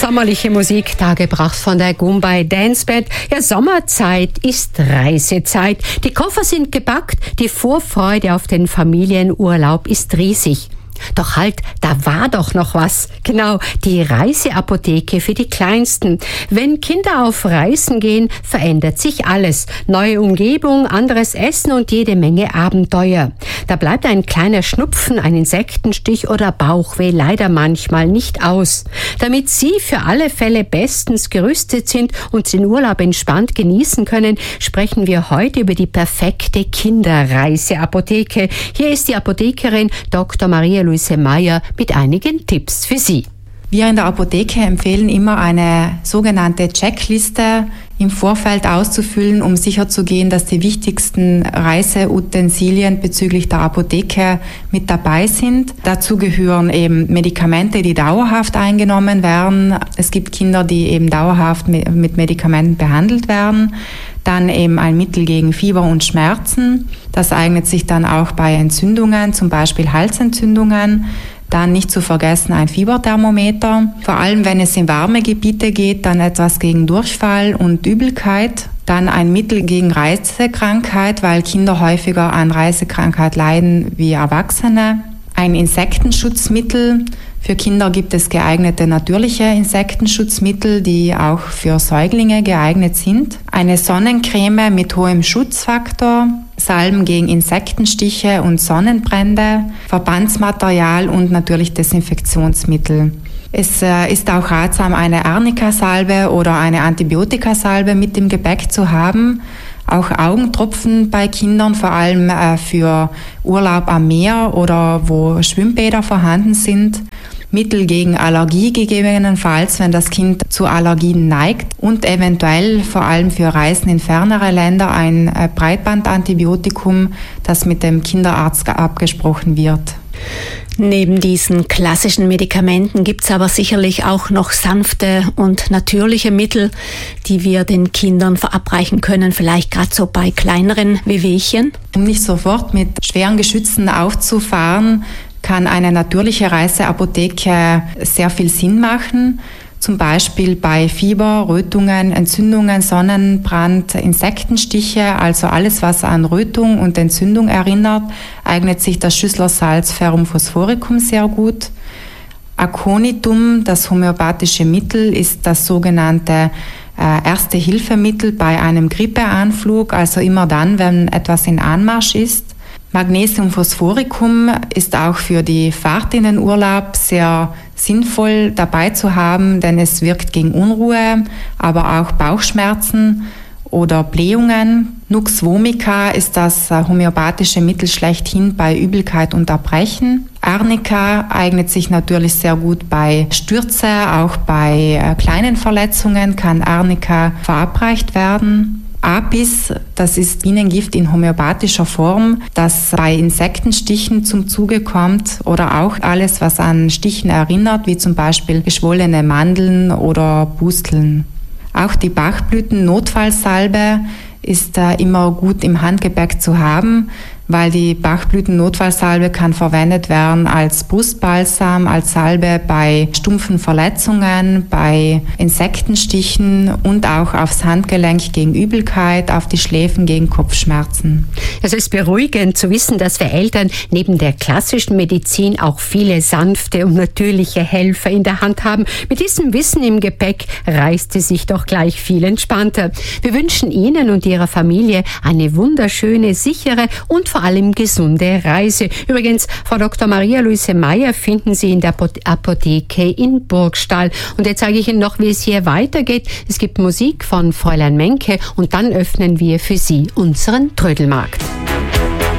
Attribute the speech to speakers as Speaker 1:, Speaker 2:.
Speaker 1: Sommerliche Musik, dargebracht von der Goombay Dance Band. Ja, Sommerzeit ist Reisezeit. Die Koffer sind gepackt, die Vorfreude auf den Familienurlaub ist riesig. Doch halt, da war doch noch was. Genau, die Reiseapotheke für die Kleinsten. Wenn Kinder auf Reisen gehen, verändert sich alles. Neue Umgebung, anderes Essen und jede Menge Abenteuer. Da bleibt ein kleiner Schnupfen, ein Insektenstich oder Bauchweh leider manchmal nicht aus. Damit Sie für alle Fälle bestens gerüstet sind und den Urlaub entspannt genießen können, sprechen wir heute über die perfekte Kinderreiseapotheke. Hier ist die Apothekerin Dr. Maria-Luise Meyer mit einigen Tipps für Sie.
Speaker 2: Wir in der Apotheke empfehlen immer eine sogenannte Checkliste im Vorfeld auszufüllen, um sicherzugehen, dass die wichtigsten Reiseutensilien bezüglich der Apotheke mit dabei sind. Dazu gehören eben Medikamente, die dauerhaft eingenommen werden. Es gibt Kinder, die eben dauerhaft mit Medikamenten behandelt werden. Dann eben ein Mittel gegen Fieber und Schmerzen. Das eignet sich dann auch bei Entzündungen, zum Beispiel Halsentzündungen. Dann nicht zu vergessen ein Fieberthermometer. Vor allem, wenn es in warme Gebiete geht, dann etwas gegen Durchfall und Übelkeit. Dann ein Mittel gegen Reisekrankheit, weil Kinder häufiger an Reisekrankheit leiden wie Erwachsene. Ein Insektenschutzmittel. Für Kinder gibt es geeignete natürliche Insektenschutzmittel, die auch für Säuglinge geeignet sind. Eine Sonnencreme mit hohem Schutzfaktor, Salben gegen Insektenstiche und Sonnenbrände, Verbandsmaterial und natürlich Desinfektionsmittel. Es ist auch ratsam, eine Arnika-Salbe oder eine Antibiotikasalbe mit im Gepäck zu haben. Auch Augentropfen bei Kindern, vor allem für Urlaub am Meer oder wo Schwimmbäder vorhanden sind. Mittel gegen Allergie gegebenenfalls, wenn das Kind zu Allergien neigt. Und eventuell vor allem für Reisen in fernere Länder ein Breitbandantibiotikum, das mit dem Kinderarzt abgesprochen wird.
Speaker 3: Neben diesen klassischen Medikamenten gibt es aber sicherlich auch noch sanfte und natürliche Mittel, die wir den Kindern verabreichen können, vielleicht gerade so bei kleineren Wehwehchen.
Speaker 2: Um nicht sofort mit schweren Geschützen aufzufahren, kann eine natürliche Reiseapotheke sehr viel Sinn machen. Zum Beispiel bei Fieber, Rötungen, Entzündungen, Sonnenbrand, Insektenstiche, also alles, was an Rötung und Entzündung erinnert, eignet sich das Schüsslersalz Ferrum phosphoricum sehr gut. Aconitum, das homöopathische Mittel, ist das sogenannte Erste-Hilfemittel bei einem Grippeanflug, also immer dann, wenn etwas in Anmarsch ist. Magnesium phosphoricum ist auch für die Fahrt in den Urlaub sehr sinnvoll dabei zu haben, denn es wirkt gegen Unruhe, aber auch Bauchschmerzen oder Blähungen. Nux vomica ist das homöopathische Mittel schlechthin bei Übelkeit und Erbrechen. Arnika eignet sich natürlich sehr gut bei Stürze, auch bei kleinen Verletzungen kann Arnika verabreicht werden. Apis, das ist Bienengift in homöopathischer Form, das bei Insektenstichen zum Zuge kommt oder auch alles, was an Stichen erinnert, wie zum Beispiel geschwollene Mandeln oder Pusteln. Auch die Bachblüten-Notfallsalbe ist immer gut im Handgepäck zu haben, weil die Bachblüten-Notfallsalbe kann verwendet werden als Brustbalsam, als Salbe bei stumpfen Verletzungen, bei Insektenstichen und auch aufs Handgelenk gegen Übelkeit, auf die Schläfen gegen Kopfschmerzen.
Speaker 1: Es ist beruhigend zu wissen, dass wir Eltern neben der klassischen Medizin auch viele sanfte und natürliche Helfer in der Hand haben. Mit diesem Wissen im Gepäck reist es sich doch gleich viel entspannter. Wir wünschen Ihnen und Ihrer Familie eine wunderschöne, sichere und vor allem gesunde Reise. Übrigens, Frau Dr. Maria-Luise Meyer finden Sie in der Apotheke in Burgstall. Und jetzt sage ich Ihnen noch, wie es hier weitergeht. Es gibt Musik von Fräulein Menke und dann öffnen wir für Sie unseren Trödelmarkt.